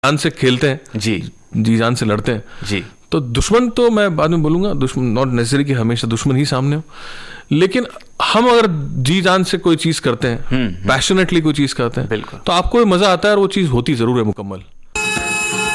जान से खेलते हैं जी जान से लड़ते हैं जी, तो दुश्मन तो मैं बाद में बोलूंगा, दुश्मन नॉट नेसेसरी कि हमेशा दुश्मन ही सामने हो, लेकिन हम अगर जी जान से कोई चीज करते हैं, पैशनेटली कोई चीज करते हैं, बिल्कुल, तो आपको मजा आता है और वो चीज होती जरूर है मुकम्मल।